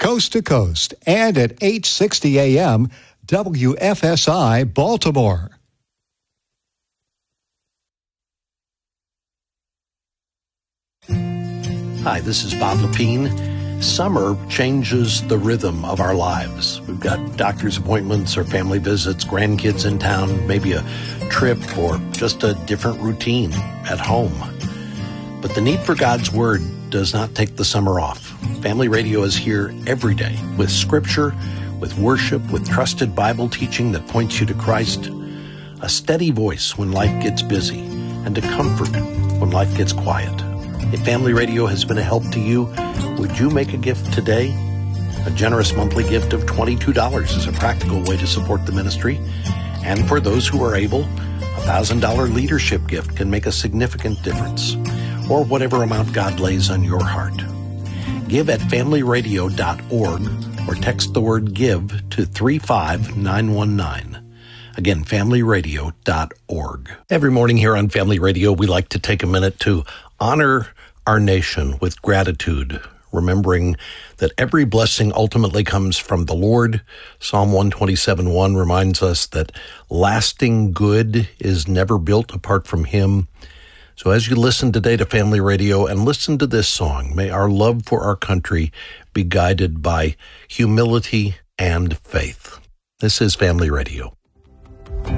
coast to coast, and at 8:60 a.m. WFSI Baltimore. Hi, this is Bob Lepine. Summer changes the rhythm of our lives. We've got doctor's appointments or family visits, grandkids in town, maybe a trip or just a different routine at home. But the need for God's Word does not take the summer off. Family Radio is here every day with scripture, with worship, with trusted Bible teaching that points you to Christ, a steady voice when life gets busy, and a comfort when life gets quiet. If Family Radio has been a help to you, would you make a gift today? A generous monthly gift of $22 is a practical way to support the ministry. And for those who are able, a $1,000 leadership gift can make a significant difference, or whatever amount God lays on your heart. Give at familyradio.org or text the word GIVE to 35919. Again, familyradio.org. Every morning here on Family Radio, we like to take a minute to honor our nation with gratitude, remembering that every blessing ultimately comes from the Lord. Psalm 127:1 reminds us that lasting good is never built apart from Him. So as you listen today to Family Radio and listen to this song, may our love for our country be guided by humility and faith. This is Family Radio.